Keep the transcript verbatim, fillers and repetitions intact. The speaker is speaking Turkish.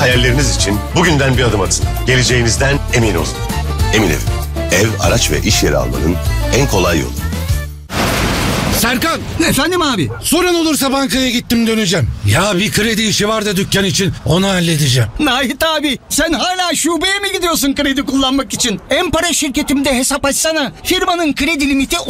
Hayalleriniz için bugünden bir adım atın. Geleceğinizden emin olun. Emin Ev. Ev, araç ve iş yeri almanın en kolay yolu. Serkan, Efendim abi. sorun olursa bankaya gittim döneceğim. Ya bir kredi işi var da dükkan için, onu halledeceğim. Nahit abi, sen hala şubeye mi gidiyorsun kredi kullanmak için? Empara şirketimde hesap açsana. Firmanın kredi limiti